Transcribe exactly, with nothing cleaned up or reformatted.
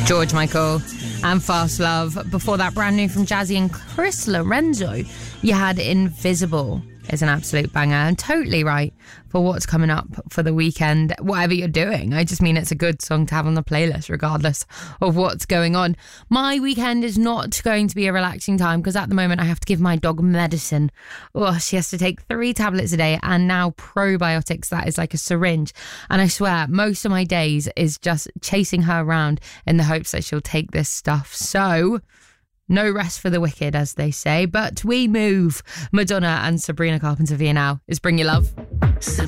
George Michael and Fast Love. Before that, brand new from Jazzy and Chris Lorenzo. You had Invisible. It's an absolute banger and totally right for what's coming up for the weekend, whatever you're doing. I just mean it's a good song to have on the playlist regardless of what's going on. My weekend is not going to be a relaxing time because at the moment I have to give my dog medicine. Oh, she has to take three tablets a day and now probiotics. That is like a syringe. And I swear most of my days is just chasing her around in the hopes that she'll take this stuff. So no rest for the wicked, as they say, but we move. Madonna and Sabrina Carpenter Via now is Bring Your Love.